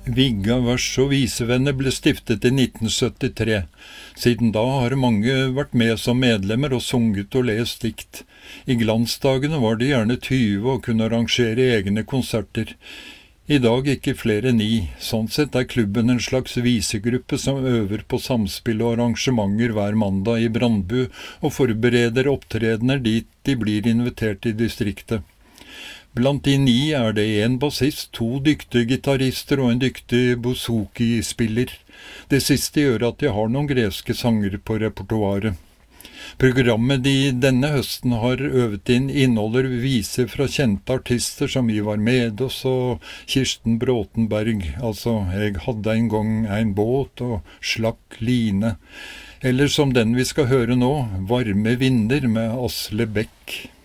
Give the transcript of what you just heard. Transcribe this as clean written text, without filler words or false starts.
Vigga vers- og visevenner ble stiftet i 1973. Siden da har mange vært med som medlemmer og sunget og lest dikt. I glansdagene var de gjerne 20 og kunne arrangere egne konserter. I dag ikke flere enn 9. Sånn sett er klubben en slags visegruppe som øver på samspill og arrangementer hver mandag i Brandbu, og forbereder opptredener dit de blir invitert i distriktet. Blant de 9 er det en bassist, 2 dyktige gitarister og en dyktig bouzouki-spiller. Det siste gjør at de har noen greske sanger på repertoaret. Programmet de denne høsten har øvet inn inneholder viser fra kjente artister som Ivar Medås og Kirsten Bråtenberg, altså «Jeg hadde en gang en båt» og «Slakk line», eller som den vi skal høre nå, «Varme vinder» med Asle Beck.